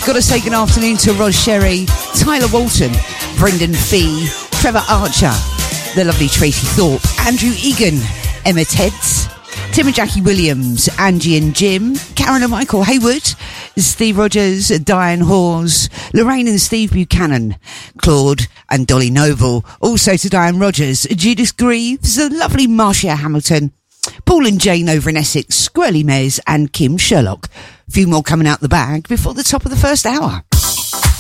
Got to say good afternoon to Ros Sherry, Tyler Walton, Brendan Fee, Trevor Archer, the lovely Tracy Thorpe, Andrew Egan, Emma Teds, Tim and Jackie Williams, Angie and Jim, Karen and Michael Hayward, Steve Rogers, Diane Hawes, Lorraine and Steve Buchanan, Claude and Dolly Noble, also to Diane Rogers, Judith Greaves, the lovely Marcia Hamilton, Paul and Jane over in Essex, Squirrely Mez and Kim Sherlock. A few more coming out the bag before the top of the first hour.